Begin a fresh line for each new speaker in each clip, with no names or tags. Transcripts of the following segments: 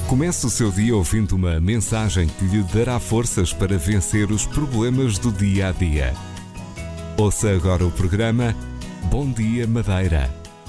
Comece o seu dia ouvindo uma mensagem que lhe dará forças para vencer os problemas do dia a dia. Ouça agora o programa Bom Dia Madeira.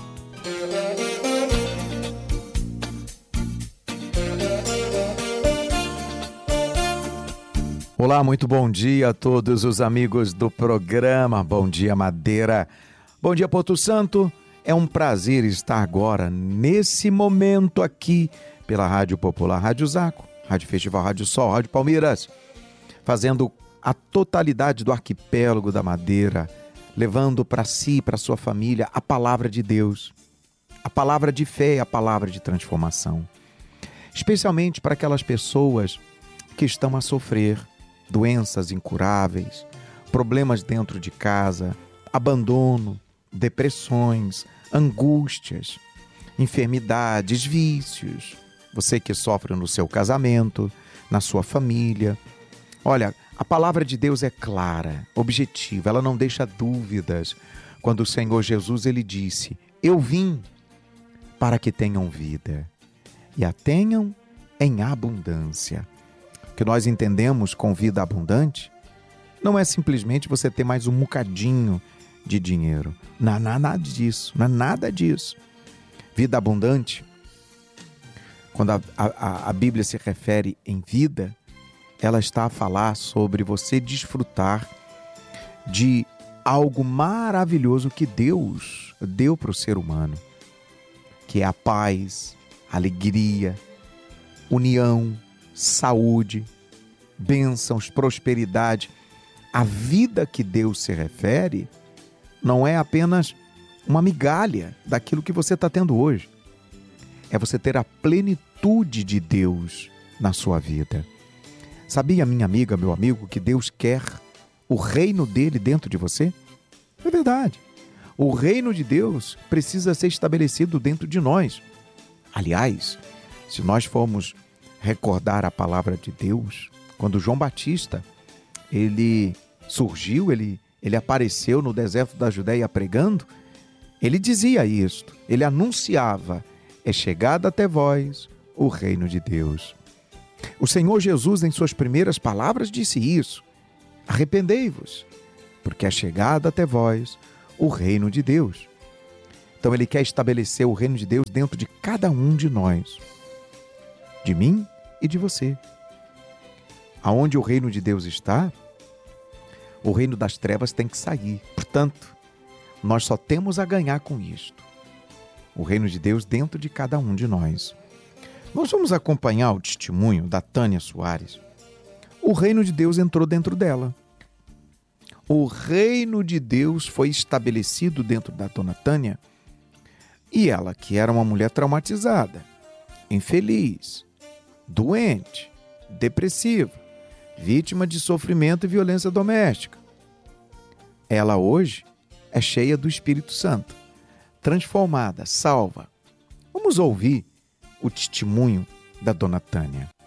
Olá, muito bom dia a todos os amigos do programa Bom Dia Madeira. Bom dia, Porto Santo. É um prazer estar agora, nesse momento aqui, pela Rádio Popular, Rádio Zaco, Rádio Festival, Rádio Sol, Rádio Palmeiras, fazendo a totalidade do arquipélago da Madeira, levando para si e para sua família a palavra de Deus, a palavra de fé e a palavra de transformação. Especialmente para aquelas pessoas que estão a sofrer doenças incuráveis, problemas dentro de casa, abandono, depressões, angústias, enfermidades, vícios. Você que sofre no seu casamento, na sua família. Olha, a palavra de Deus é clara, objetiva, ela não deixa dúvidas. Quando o Senhor Jesus, ele disse: eu vim para que tenham vida e a tenham em abundância. O que nós entendemos com vida abundante não é simplesmente você ter mais um bocadinho de dinheiro. Não é nada disso, não é nada disso. Vida abundante, quando a Bíblia se refere em vida, ela está a falar sobre você desfrutar de algo maravilhoso que Deus deu para o ser humano, que é a paz, alegria, união, saúde, bênçãos, prosperidade. A vida que Deus se refere não é apenas uma migalha daquilo que você está tendo hoje. É você ter a plenitude de Deus na sua vida. Sabia, minha amiga, meu amigo, que Deus quer o reino dele dentro de você? É verdade. O reino de Deus precisa ser estabelecido dentro de nós. Aliás, se nós formos recordar a palavra de Deus, quando João Batista, ele surgiu, ele apareceu no deserto da Judéia pregando, ele dizia isto, ele anunciava: é chegado até vós o reino de Deus. O Senhor Jesus, em suas primeiras palavras, disse isso: arrependei-vos, porque é chegado até vós o reino de Deus. Então ele quer estabelecer o reino de Deus dentro de cada um de nós, de mim e de você. Aonde o reino de Deus está, o reino das trevas tem que sair. Portanto, nós só temos a ganhar com isto. O reino de Deus dentro de cada um de nós. Nós vamos acompanhar o testemunho da Tânia Soares. O reino de Deus entrou dentro dela. O reino de Deus foi estabelecido dentro da dona Tânia. E ela, que era uma mulher traumatizada, infeliz, doente, depressiva, vítima de sofrimento e violência doméstica, ela hoje é cheia do Espírito Santo, transformada, salva. Vamos ouvir o testemunho da dona Tânia.